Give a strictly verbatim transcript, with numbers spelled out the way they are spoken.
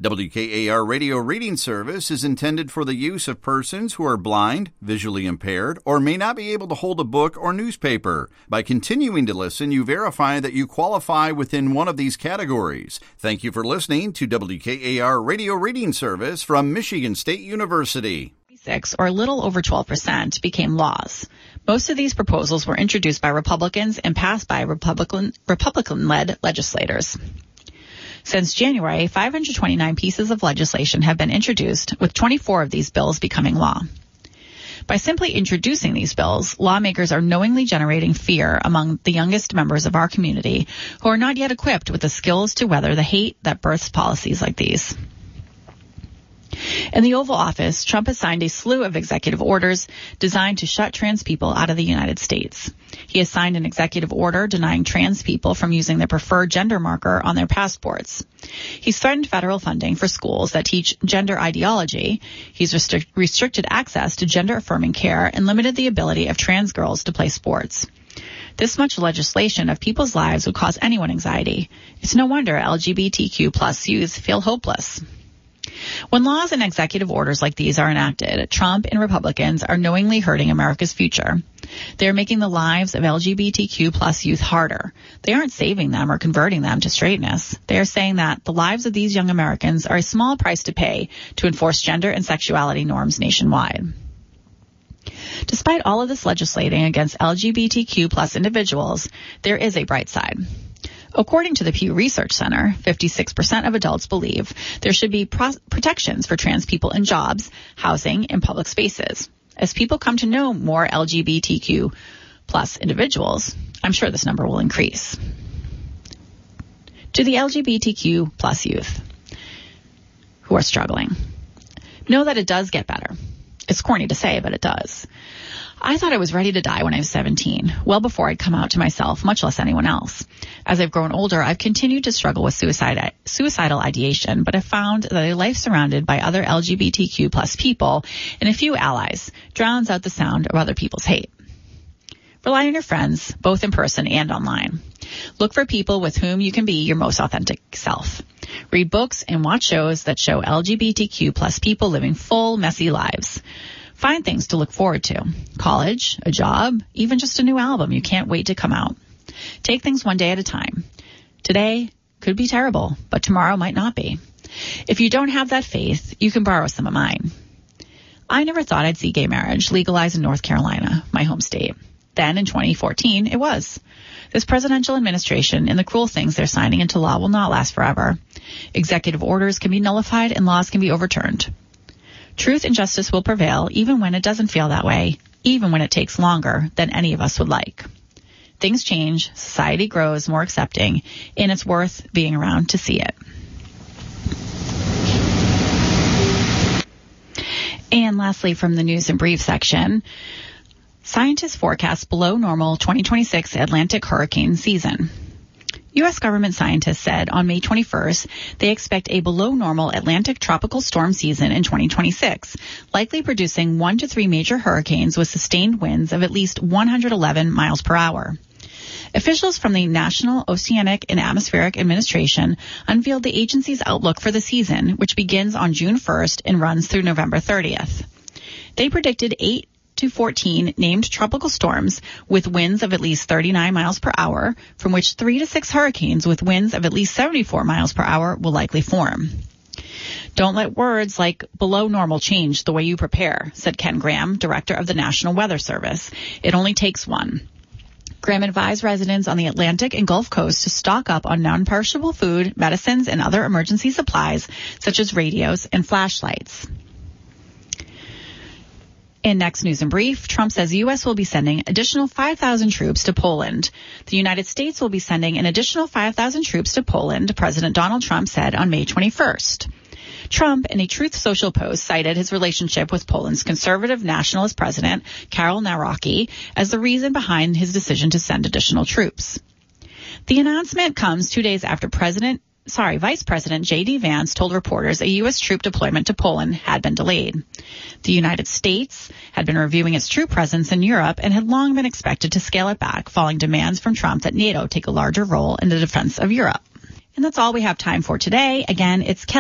W K A R Radio Reading Service is intended for the use of persons who are blind, visually impaired, or may not be able to hold a book or newspaper. By continuing to listen, you verify that you qualify within one of these categories. Thank you for listening to W K A R Radio Reading Service from Michigan State University. Six, or a little over twelve percent, became laws. Most of these proposals were introduced by Republicans and passed by Republican, Republican-led legislators. Since January, five hundred twenty-nine pieces of legislation have been introduced, with twenty-four of these bills becoming law. By simply introducing these bills, lawmakers are knowingly generating fear among the youngest members of our community who are not yet equipped with the skills to weather the hate that births policies like these. In the Oval Office, Trump has signed a slew of executive orders designed to shut trans people out of the United States. He has signed an executive order denying trans people from using their preferred gender marker on their passports. He's threatened federal funding for schools that teach gender ideology. He's restric- restricted access to gender-affirming care and limited the ability of trans girls to play sports. This much legislation of people's lives would cause anyone anxiety. It's no wonder L G B T Q plus youth feel hopeless. When laws and executive orders like these are enacted, Trump and Republicans are knowingly hurting America's future. They are making the lives of L G B T Q plus youth harder. They aren't saving them or converting them to straightness. They are saying that the lives of these young Americans are a small price to pay to enforce gender and sexuality norms nationwide. Despite all of this legislating against L G B T Q plus individuals, there is a bright side. According to the Pew Research Center, fifty-six percent of adults believe there should be pro- protections for trans people in jobs, housing, and public spaces. As people come to know more L G B T Q plus individuals, I'm sure this number will increase. To the L G B T Q plus youth who are struggling, know that it does get better. It's corny to say, but it does. I thought I was ready to die when I was seventeen, well before I'd come out to myself, much less anyone else. As I've grown older, I've continued to struggle with suicide, suicidal ideation, but I've found that a life surrounded by other L G B T Q plus people and a few allies drowns out the sound of other people's hate. Rely on your friends, both in person and online. Look for people with whom you can be your most authentic self. Read books and watch shows that show L G B T Q plus people living full, messy lives. Find things to look forward to. College, a job, even just a new album you can't wait to come out. Take things one day at a time. Today could be terrible, but tomorrow might not be. If you don't have that faith, you can borrow some of mine. I never thought I'd see gay marriage legalized in North Carolina, my home state. Then in twenty fourteen, it was. This presidential administration and the cruel things they're signing into law will not last forever. Executive orders can be nullified and laws can be overturned. Truth and justice will prevail even when it doesn't feel that way, even when it takes longer than any of us would like. Things change, society grows more accepting, and it's worth being around to see it. And lastly, from the news and brief section, scientists forecast below normal twenty twenty-six Atlantic hurricane season. U S government scientists said on May twenty-first they expect a below-normal Atlantic tropical storm season in twenty twenty-six, likely producing one to three major hurricanes with sustained winds of at least one hundred eleven miles per hour. Officials from the National Oceanic and Atmospheric Administration unveiled the agency's outlook for the season, which begins on June first and runs through November thirtieth. They predicted eight to fourteen named tropical storms with winds of at least thirty-nine miles per hour, from which three to six hurricanes with winds of at least seventy-four miles per hour will likely form. Don't let words like below normal change the way you prepare, said Ken Graham, director of the National Weather Service. It only takes one. Graham advised residents on the Atlantic and Gulf Coast to stock up on non-perishable food, medicines, and other emergency supplies, such as radios and flashlights. In next news and brief, Trump says U S will be sending additional five thousand troops to Poland. The United States will be sending an additional five thousand troops to Poland, President Donald Trump said on May twenty-first. Trump, in a Truth Social post, cited his relationship with Poland's conservative nationalist president, Karol Nawrocki, as the reason behind his decision to send additional troops. The announcement comes two days after President Sorry, Vice President J D. Vance told reporters a U S troop deployment to Poland had been delayed. The United States had been reviewing its troop presence in Europe and had long been expected to scale it back, following demands from Trump that NATO take a larger role in the defense of Europe. And that's all we have time for today. Again, it's Kelly.